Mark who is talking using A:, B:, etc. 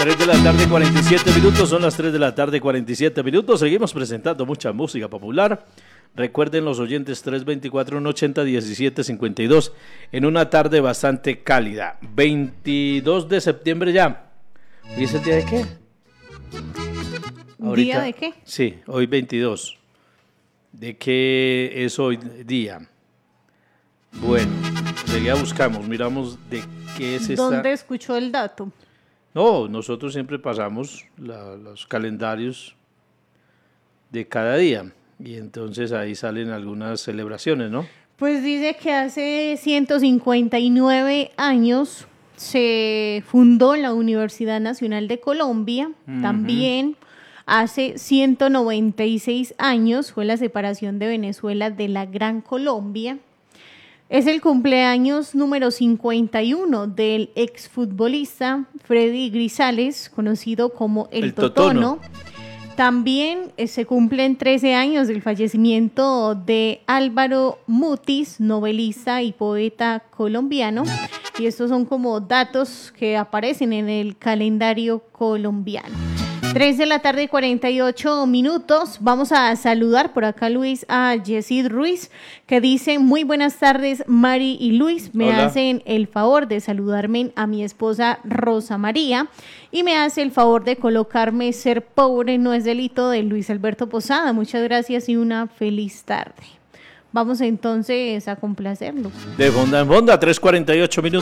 A: 3 de la tarde, 47 minutos, son las 3 de la tarde, 47 minutos. Seguimos presentando mucha música popular. Recuerden los oyentes 324-180-1752 en una tarde bastante cálida. 22 de septiembre ya. ¿Hoy es el día de qué? Ahorita,
B: ¿Día de qué?
A: Sí, hoy 22. ¿De qué es hoy día? Bueno, ya buscamos, miramos de qué es esta...
B: ¿Dónde escuchó el dato?
A: No, nosotros siempre pasamos los calendarios de cada día y entonces ahí salen algunas celebraciones, ¿no?
B: Pues dice que hace 159 años se fundó la Universidad Nacional de Colombia. También hace 196 años fue la separación de Venezuela de la Gran Colombia. Es el cumpleaños número 51 del exfutbolista Freddy Grisales, conocido como el Totono. También se cumplen 13 años del fallecimiento de Álvaro Mutis, novelista y poeta colombiano. Y estos son como datos que aparecen en el calendario colombiano. 3 de la tarde, 48 minutos. Vamos a saludar por acá, Luis, a Yesid Ruiz, que dice: muy buenas tardes, Mari y Luis. Me
A: Hola.
B: hacen el favor de saludarme a mi esposa Rosa María y me hace el favor de colocarme Ser pobre no es delito, de Luis Alberto Posada. Muchas gracias y una feliz tarde. Vamos entonces a complacerlo.
A: De fonda en fonda, 3:48 minutos.